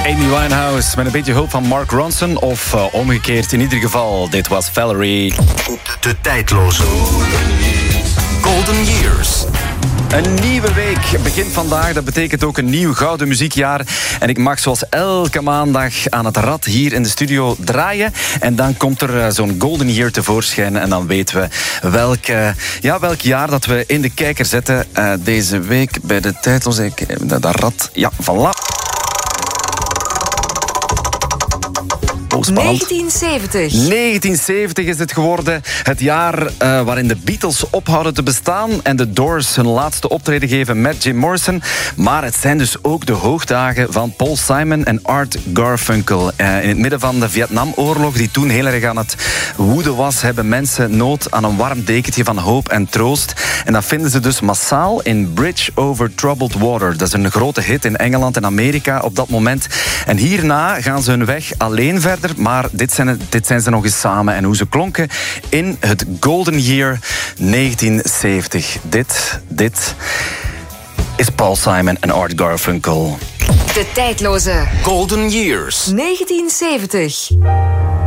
Amy Winehouse met een beetje hulp van Mark Ronson. Of omgekeerd, in ieder geval, dit was Valerie. De tijdloze Golden Years. Een nieuwe week begint vandaag. Dat betekent ook een nieuw gouden muziekjaar. En ik mag zoals elke maandag aan het rad hier in de studio draaien. En dan komt er zo'n golden year tevoorschijn. En dan weten we welk jaar dat we in de kijker zetten. Deze week bij de tijdloze... Dat rad... Ja, voilà. 1970. 1970 is het geworden. Het jaar waarin de Beatles ophouden te bestaan en de Doors hun laatste optreden geven met Jim Morrison. Maar het zijn dus ook de hoogdagen van Paul Simon en Art Garfunkel. In het midden van de Vietnamoorlog, die toen heel erg aan het woeden was, hebben mensen nood aan een warm dekentje van hoop en troost. En dat vinden ze dus massaal in Bridge Over Troubled Water. Dat is een grote hit in Engeland en Amerika op dat moment. En hierna gaan ze hun weg alleen verder. Maar dit zijn ze nog eens samen. En hoe ze klonken in het Golden Year 1970. Dit is Paul Simon en Art Garfunkel. De tijdloze Golden Years. 1970.